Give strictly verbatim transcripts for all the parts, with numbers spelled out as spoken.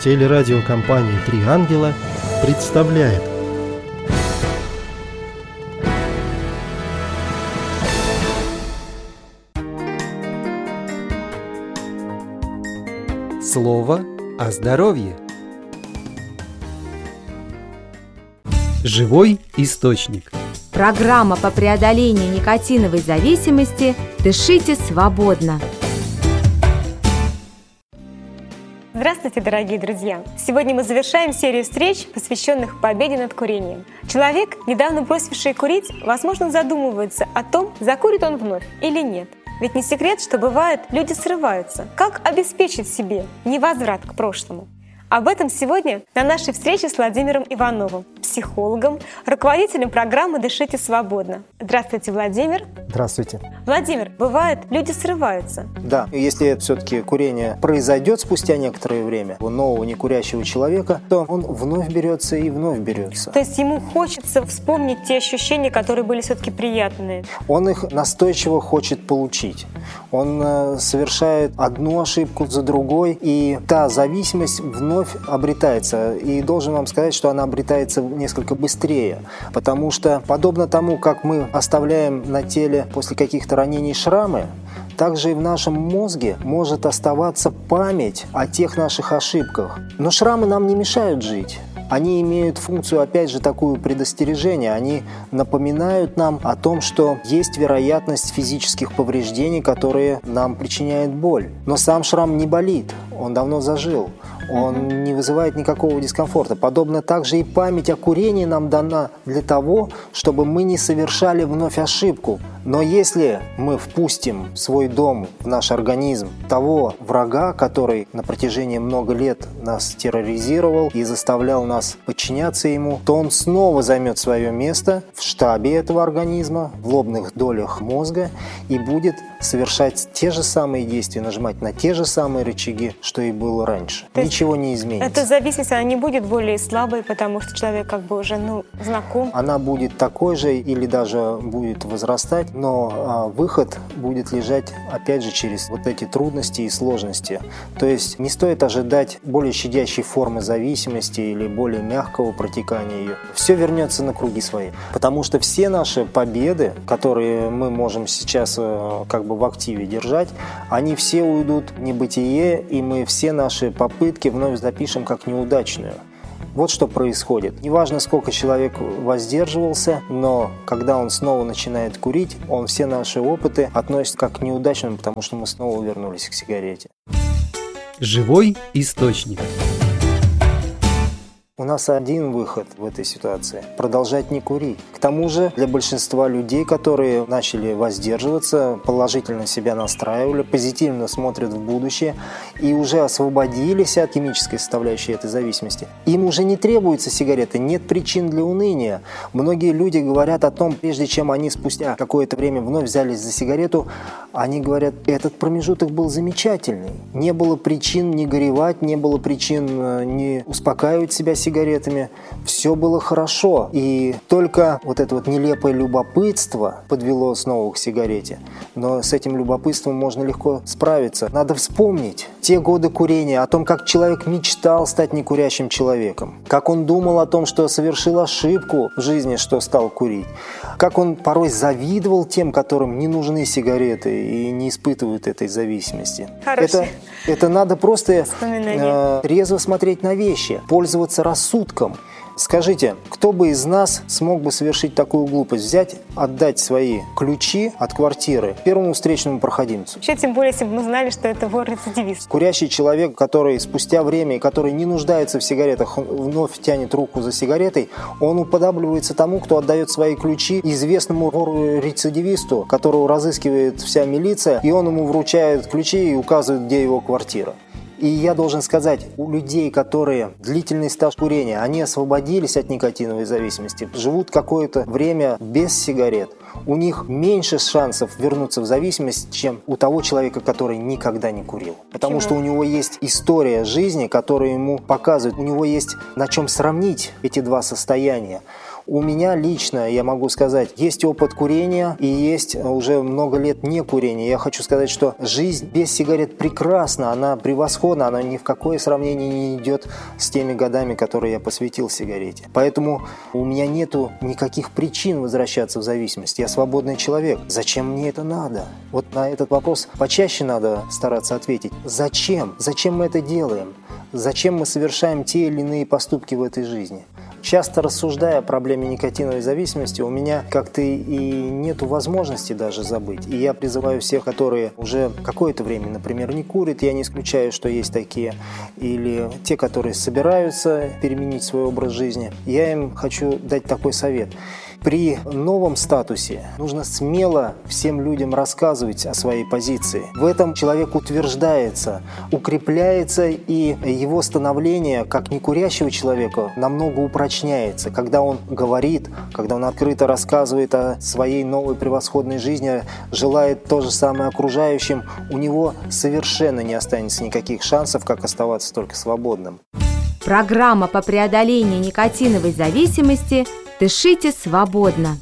Телерадиокомпания «Три ангела» представляет. Слово о здоровье. Живой источник. Программа по преодолению никотиновой зависимости «Дышите свободно». Здравствуйте, дорогие друзья! Сегодня мы завершаем серию встреч, посвященных победе над курением. Человек, недавно бросивший курить, возможно, задумывается о том, закурит он вновь или нет. Ведь не секрет, что бывает, люди срываются. Как обеспечить себе невозврат к прошлому? Об этом сегодня на нашей встрече с Владимиром Ивановым, психологом, руководителем программы «Дышите свободно». Здравствуйте, Владимир. Здравствуйте. Владимир, бывает, люди срываются. Да, если все-таки курение произойдет спустя некоторое время у нового некурящего человека, то он вновь берется и вновь берется. То есть ему хочется вспомнить те ощущения, которые были все-таки приятные. Он их настойчиво хочет получить. Он э, совершает одну ошибку за другой, и та зависимость вновь обретается. И должен вам сказать, что она обретается несколько быстрее, потому что подобно тому, как мы оставляем на теле после каких-то ранений шрамы, также и в нашем мозге может оставаться память о тех наших ошибках. Но шрамы нам не мешают жить. Они имеют функцию, опять же, такую предостережения. Они напоминают нам о том, что есть вероятность физических повреждений, которые нам причиняют боль. Но сам шрам не болит, он давно зажил. Он не вызывает никакого дискомфорта. Подобно также и память о курении нам дана для того, чтобы мы не совершали вновь ошибку. Но если мы впустим в свой дом, в наш организм, того врага, который на протяжении много лет нас терроризировал и заставлял нас подчиняться ему, то он снова займет свое место в штабе этого организма, в лобных долях мозга и будет совершать те же самые действия, нажимать на те же самые рычаги, что и было раньше. То Ничего не изменится. Эта зависимость, она не будет более слабой, потому что человек как бы уже ну, знаком. Она будет такой же или даже будет возрастать, но а, выход будет лежать, опять же, через вот эти трудности и сложности. То есть не стоит ожидать более щадящей формы зависимости или более мягкого протекания ее. Все вернется на круги свои. Потому что все наши победы, которые мы можем сейчас а, как бы в активе держать, они все уйдут в небытие, и мы все наши попытки вновь запишем как неудачную. Вот что происходит. Неважно, сколько человек воздерживался, но когда он снова начинает курить, он все наши опыты относит как к неудачным, потому что мы снова вернулись к сигарете. Живой источник. У нас один выход в этой ситуации – продолжать не курить. К тому же для большинства людей, которые начали воздерживаться, положительно себя настраивали, позитивно смотрят в будущее и уже освободились от химической составляющей этой зависимости, им уже не требуется сигареты, нет причин для уныния. Многие люди говорят о том, прежде чем они спустя какое-то время вновь взялись за сигарету, они говорят, этот промежуток был замечательный. Не было причин не горевать, не было причин не успокаивать себя сигаретами, все было хорошо. И только вот это вот нелепое любопытство подвело снова к сигарете. Но с этим любопытством можно легко справиться. Надо вспомнить те годы курения, о том, как человек мечтал стать некурящим человеком, как он думал о том, что совершил ошибку в жизни, что стал курить, как он порой завидовал тем, которым не нужны сигареты и не испытывают этой зависимости. Это, это надо просто э, трезво смотреть на вещи, пользоваться рассудком. Скажите, кто бы из нас смог бы совершить такую глупость? Взять, отдать свои ключи от квартиры первому встречному проходимцу? Еще тем более, если бы мы знали, что это вор-рецидивист. Курящий человек, который спустя время, и который не нуждается в сигаретах, вновь тянет руку за сигаретой, он уподабливается тому, кто отдает свои ключи известному вору-рецидивисту, которого разыскивает вся милиция, и он ему вручает ключи и указывает, где его квартира. И я должен сказать, у людей, которые длительный стаж курения, они освободились от никотиновой зависимости, живут какое-то время без сигарет, у них меньше шансов вернуться в зависимость, чем у того человека, который никогда не курил. Потому Почему? Что у него есть история жизни, которая ему показывает, у него есть на чем сравнить эти два состояния. У меня лично, я могу сказать, есть опыт курения и есть уже много лет не курения. Я хочу сказать, что жизнь без сигарет прекрасна, она превосходна, она ни в какое сравнение не идет с теми годами, которые я посвятил сигарете. Поэтому у меня нету никаких причин возвращаться в зависимость. Я свободный человек. Зачем мне это надо? Вот на этот вопрос почаще надо стараться ответить. Зачем? Зачем мы это делаем? Зачем мы совершаем те или иные поступки в этой жизни? Часто рассуждая о проблеме никотиновой зависимости, у меня как-то и нету возможности даже забыть. И я призываю всех, которые уже какое-то время, например, не курят, я не исключаю, что есть такие, или те, которые собираются переменить свой образ жизни, я им хочу дать такой совет. При новом статусе нужно смело всем людям рассказывать о своей позиции. В этом человек утверждается, укрепляется, и его становление как некурящего человека намного упрочняется. Когда он говорит, когда он открыто рассказывает о своей новой превосходной жизни, желает то же самое окружающим, у него совершенно не останется никаких шансов, как оставаться только свободным. Программа по преодолению никотиновой зависимости «Дышите свободно».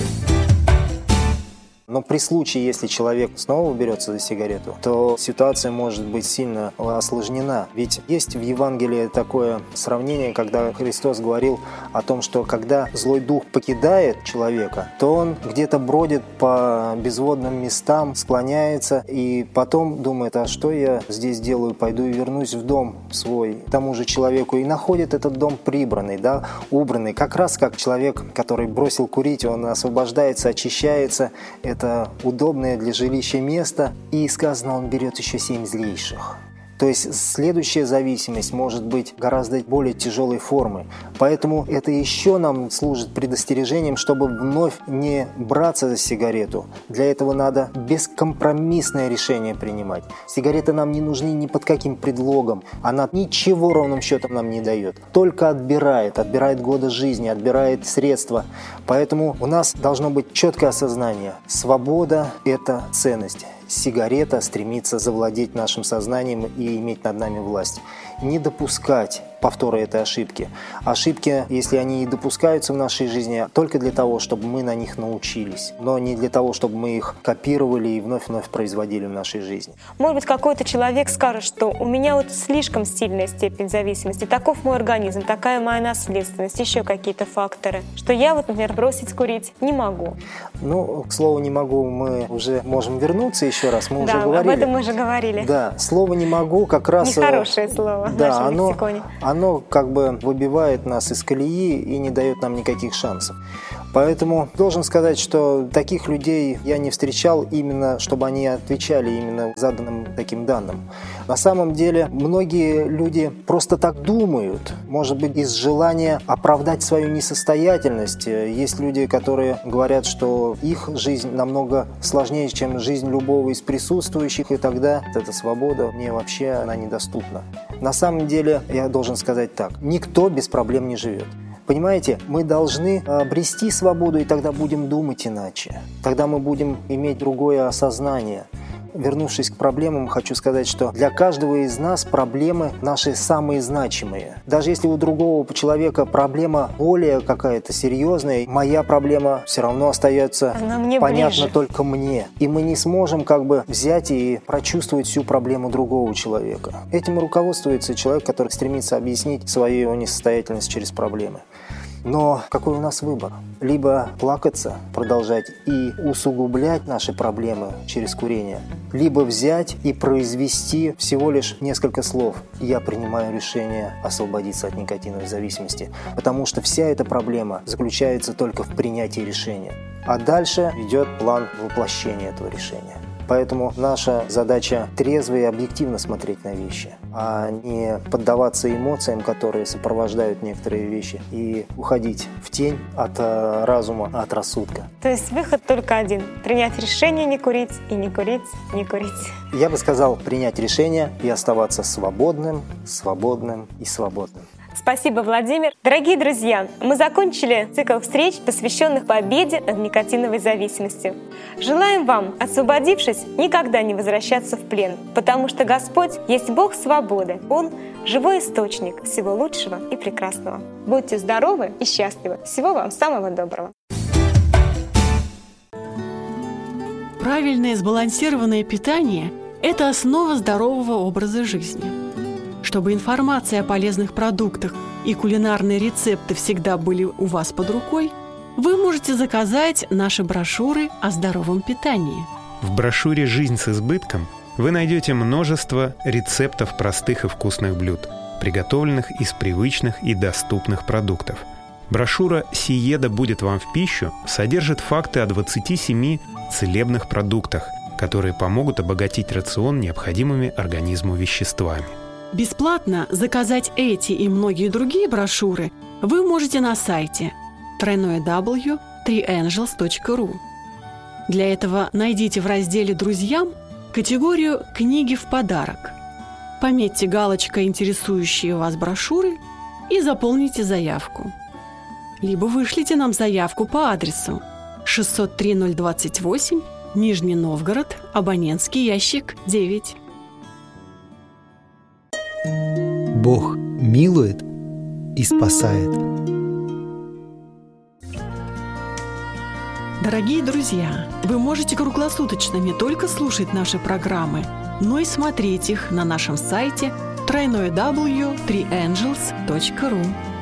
Но при случае, если человек снова берется за сигарету, то ситуация может быть сильно осложнена. Ведь есть в Евангелии такое сравнение, когда Христос говорил о том, что когда злой дух покидает человека, то он где-то бродит по безводным местам, склоняется и потом думает, а что я здесь делаю, пойду и вернусь в дом свой к тому же человеку, и находит этот дом прибранный, да, убранный. Как раз как человек, который бросил курить, он освобождается, очищается. Это удобное для жилища место, и сказано, он берет еще семь злейших. То есть следующая зависимость может быть гораздо более тяжелой формы. Поэтому это еще нам служит предостережением, чтобы вновь не браться за сигарету. Для этого надо бескомпромиссное решение принимать. Сигареты нам не нужны ни под каким предлогом. Она ничего ровным счетом нам не дает. Только отбирает. Отбирает годы жизни, отбирает средства. Поэтому у нас должно быть четкое осознание. Свобода – это ценность. Сигарета стремится завладеть нашим сознанием и иметь над нами власть. Не допускать повтора этой ошибки. Ошибки, если они и допускаются в нашей жизни, только для того, чтобы мы на них научились, но не для того, чтобы мы их копировали и вновь-вновь производили в нашей жизни. Может быть, какой-то человек скажет, что у меня вот слишком сильная степень зависимости, таков мой организм, такая моя наследственность, еще какие-то факторы, что я вот, например, бросить курить не могу. Ну, к слову «не могу» мы уже можем вернуться еще раз, мы да, уже говорили. об этом мы уже говорили. Да, слово «не могу» как раз... Нехорошее слово в да, нашем оно, лексиконе. Оно как бы выбивает нас из колеи и не дает нам никаких шансов. Поэтому должен сказать, что таких людей я не встречал именно, чтобы они отвечали именно заданным таким данным. На самом деле, многие люди просто так думают, может быть, из желания оправдать свою несостоятельность. Есть люди, которые говорят, что их жизнь намного сложнее, чем жизнь любого из присутствующих, и тогда эта свобода мне вообще она недоступна. На самом деле, я должен сказать так, никто без проблем не живет. Понимаете, мы должны обрести свободу, и тогда будем думать иначе. Тогда мы будем иметь другое осознание. Вернувшись к проблемам, хочу сказать, что для каждого из нас проблемы наши самые значимые. Даже если у другого человека проблема более какая-то серьезная, моя проблема все равно остается понятна ближе. Только мне. И мы не сможем как бы взять и прочувствовать всю проблему другого человека. Этим руководствуется человек, который стремится объяснить свою несостоятельность через проблемы. Но какой у нас выбор? Либо плакаться, продолжать и усугублять наши проблемы через курение, либо взять и произвести всего лишь несколько слов. Я принимаю решение освободиться от никотиновой зависимости, потому что вся эта проблема заключается только в принятии решения. А дальше идет план воплощения этого решения. Поэтому наша задача трезво и объективно смотреть на вещи, а не поддаваться эмоциям, которые сопровождают некоторые вещи, и уходить в тень от разума, от рассудка. То есть выход только один – принять решение не курить и не курить, не курить. Я бы сказал, принять решение и оставаться свободным, свободным и свободным. Спасибо, Владимир. Дорогие друзья, мы закончили цикл встреч, посвященных победе над никотиновой зависимостью. Желаем вам, освободившись, никогда не возвращаться в плен, потому что Господь есть Бог свободы. Он – живой источник всего лучшего и прекрасного. Будьте здоровы и счастливы. Всего вам самого доброго. Правильное сбалансированное питание – это основа здорового образа жизни. Чтобы информация о полезных продуктах и кулинарные рецепты всегда были у вас под рукой, вы можете заказать наши брошюры о здоровом питании. В брошюре «Жизнь с избытком» вы найдете множество рецептов простых и вкусных блюд, приготовленных из привычных и доступных продуктов. Брошюра «Сиеда будет вам в пищу» содержит факты о двадцати семи целебных продуктах, которые помогут обогатить рацион необходимыми организму веществами. Бесплатно заказать эти и многие другие брошюры вы можете на сайте дабл ю дабл ю дабл ю точка три энджелс точка ру. Для этого найдите в разделе «Друзьям» категорию «Книги в подарок». Пометьте галочкой интересующие вас брошюры и заполните заявку. Либо вышлите нам заявку по адресу шестьсот три ноль двадцать восемь, Нижний Новгород, абонентский ящик девять. Бог милует и спасает. Дорогие друзья, вы можете круглосуточно не только слушать наши программы, но и смотреть их на нашем сайте дабл ю дабл ю дабл ю точка три энджелс точка ру.